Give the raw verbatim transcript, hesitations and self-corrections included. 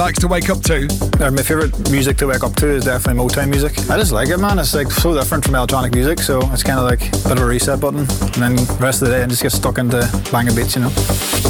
likes to wake up to. Uh, my favourite music to wake up to is definitely Motown music. I just like it, man. It's like so different from electronic music, so it's kind of like a bit of a reset button, and then the rest of the day I just get stuck into banging beats, you know.